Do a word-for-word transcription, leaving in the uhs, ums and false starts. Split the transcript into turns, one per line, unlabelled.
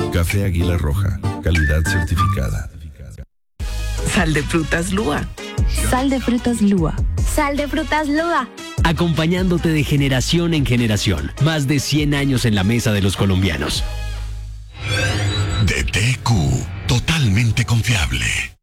Café Águila Roja, calidad certificada.
Sal de frutas Lua.
Sal de frutas Lua.
Sal de frutas Lua.
Acompañándote de generación en generación. Más de cien años en la mesa de los colombianos.
D T Q, totalmente confiable.